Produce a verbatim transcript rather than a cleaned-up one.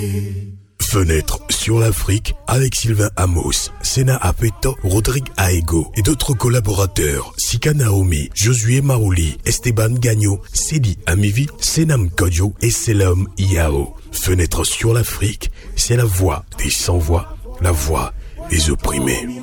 Fenêtre sur l'Afrique avec Sylvain Amos, Sena Apeto, Rodrigue Aego et d'autres collaborateurs, Sika Naomi, Josué Marouli, Esteban Gagnon, Sedi Amivi, Senam Kodjo et Selam Iao. Fenêtre sur l'Afrique, c'est la voix des sans-voix, la voix des opprimés.